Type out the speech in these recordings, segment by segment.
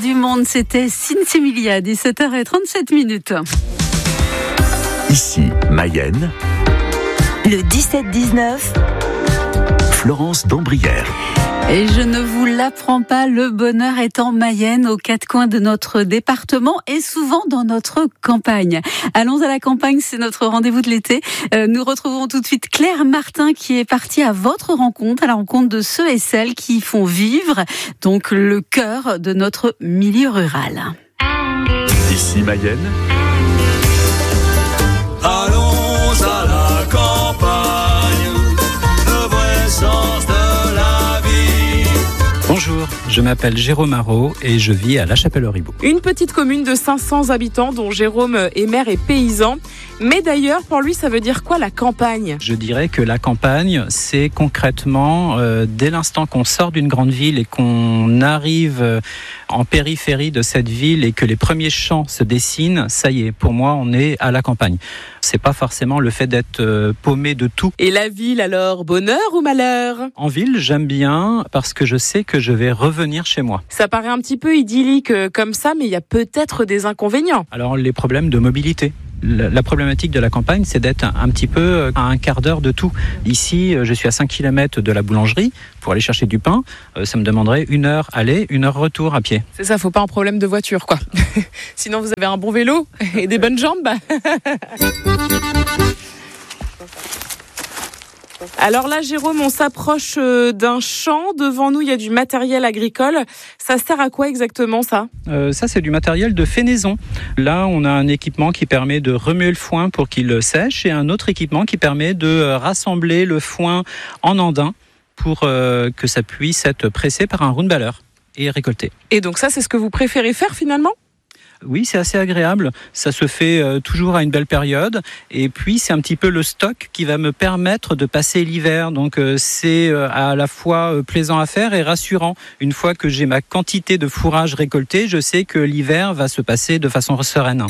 du monde, c'était Sinsemilia, 17h37 minutes. Ici, Mayenne. Le 17-19. Florence d'Ambrières. Et je ne vous l'apprends pas, le bonheur est en Mayenne, aux quatre coins de notre département et souvent dans notre campagne. Allons à la campagne, c'est notre rendez-vous de l'été. Nous retrouvons tout de suite Claire Martin qui est partie à votre rencontre, à la rencontre de ceux et celles qui font vivre donc le cœur de notre milieu rural. Ici, Mayenne. Allons à la campagne, le vrai sens de la vie. Bonjour, je m'appelle Jérôme Marot et je vis à La Chapelle-Auribout. Une petite commune de 500 habitants dont Jérôme est maire et paysan. Mais d'ailleurs, pour lui, ça veut dire quoi la campagne ? Je dirais que la campagne, c'est concrètement, dès l'instant qu'on sort d'une grande ville et qu'on arrive en périphérie de cette ville et que les premiers champs se dessinent, ça y est, pour moi, on est à la campagne. C'est pas forcément le fait d'être paumé de tout. Et la ville alors, bonheur ou malheur ? En ville, j'aime bien parce que je sais que je vais revenir chez moi. Ça paraît un petit peu idyllique comme ça, mais il y a peut-être des inconvénients. Alors, les problèmes de mobilité. La problématique de la campagne, c'est d'être un petit peu à un quart d'heure de tout. Ici, je suis à 5 km de la boulangerie pour aller chercher du pain. Ça me demanderait 1 heure aller, 1 heure retour à pied. C'est ça, faut pas un problème de voiture, quoi. Sinon, vous avez un bon vélo et des bonnes jambes. Alors là, Jérôme, on s'approche d'un champ. Devant nous, il y a du matériel agricole. Ça sert à quoi exactement, ça ? Ça, c'est du matériel de fenaison. Là, on a un équipement qui permet de remuer le foin pour qu'il sèche et un autre équipement qui permet de rassembler le foin en andin pour que ça puisse être pressé par un roundballer et récolté. Et donc ça, c'est ce que vous préférez faire finalement ? Oui, c'est assez agréable. Ça se fait toujours à une belle période. Et puis, c'est un petit peu le stock qui va me permettre de passer l'hiver. Donc, c'est à la fois plaisant à faire et rassurant. Une fois que j'ai ma quantité de fourrage récolté, je sais que l'hiver va se passer de façon sereine.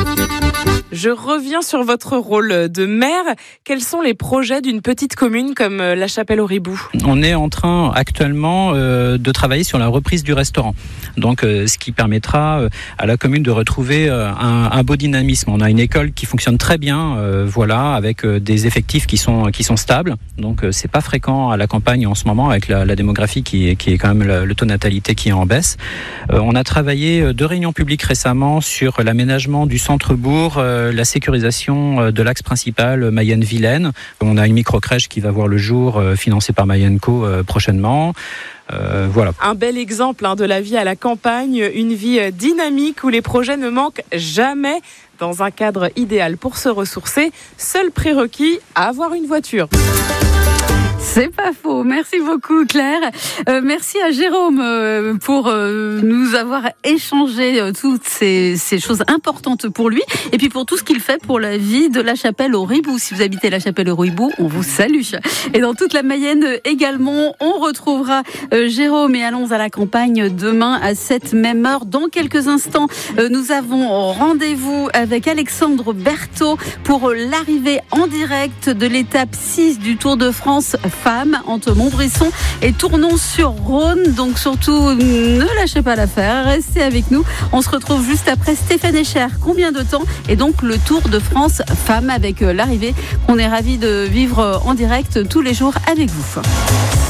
Je reviens sur votre rôle de maire. Quels sont les projets d'une petite commune comme La Chapelle-Auribout ? On est en train actuellement de travailler sur la reprise du restaurant. Donc, ce qui permettra à la commune de retrouver un beau dynamisme. On a une école qui fonctionne très bien, avec des effectifs qui sont stables. Donc, c'est pas fréquent à la campagne en ce moment avec la démographie qui est quand même le taux de natalité qui est en baisse. On a travaillé 2 réunions publiques récemment sur l'aménagement du centre-bourg, la sécurisation de l'axe principal Mayenne-Vilaine. On a une micro-crèche qui va voir le jour, financée par Mayenne-Co prochainement. Voilà. Un bel exemple de la vie à la campagne, une vie dynamique où les projets ne manquent jamais. Dans un cadre idéal pour se ressourcer, seul prérequis, avoir une voiture. C'est pas faux. Merci beaucoup, Claire. Merci à Jérôme pour nous avoir échangé toutes ces choses importantes pour lui et puis pour tout ce qu'il fait pour la vie de La Chapelle-Auribout. Si vous habitez La Chapelle-Auribout, on vous salue. Et dans toute la Mayenne également, on retrouvera Jérôme et Allons à la campagne demain à cette même heure. Dans quelques instants, nous avons rendez-vous avec Alexandre Berthaud pour l'arrivée en direct de l'étape 6 du Tour de France Femmes entre Montbrisson et Tournon-sur-Rhône. Donc surtout, ne lâchez pas l'affaire, restez avec nous. On se retrouve juste après Stéphane Echer. Combien de temps ? Et donc le Tour de France Femmes avec l'arrivée qu'on est ravis de vivre en direct tous les jours avec vous.